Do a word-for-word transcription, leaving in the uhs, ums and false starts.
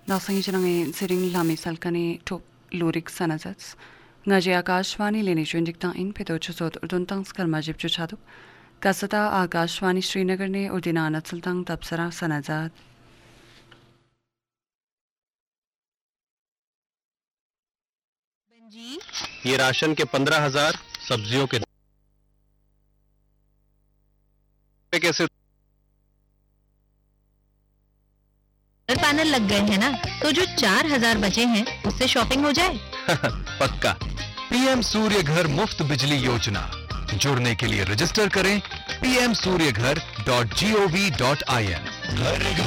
Nasang ijanang siring lami salkani top lurik sanazats. Ngaji Akashvani leni jundiktang in petochusot urduntang skalmajib chuchaduk. Kasata Akashvani Srinagar ने उर्दिना नचलतंग तबसरा सनाजात ये ration के पंद्रह हजार सब्जियों के कैसे पैनल लग गए हैं ना, तो जो चार हजार बचे हैं उससे शॉपिंग हो जाए। पक्का। पीएम सूर्य घर मुफ्त बिजली योजना, जुड़ने के लिए रजिस्टर करें पी एम सूर्य घर dot G O V dot I N.